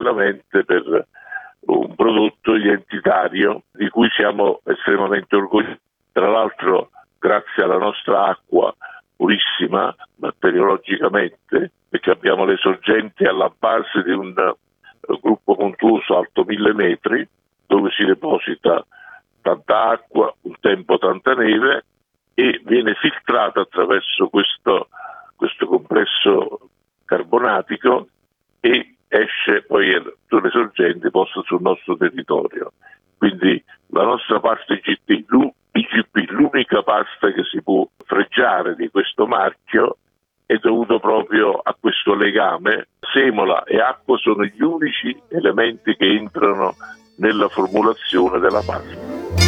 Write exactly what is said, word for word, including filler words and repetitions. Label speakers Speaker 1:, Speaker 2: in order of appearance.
Speaker 1: veramente per un prodotto identitario di cui siamo estremamente orgogliosi. Tra l'altro, grazie alla nostra acqua purissima batteriologicamente, perché abbiamo le sorgenti alla base di un gruppo montuoso alto mille metri, dove si deposita tanta acqua, un tempo tanta neve, e viene filtrata attraverso questo, questo complesso carbonatico e esce poi sulle sorgenti poste sul nostro territorio. Quindi la nostra pasta I G P, I G P, l'unica pasta che si può fregiare di questo marchio, è dovuto proprio a questo legame. Semola e acqua sono gli unici elementi che entrano nella formulazione della pasta.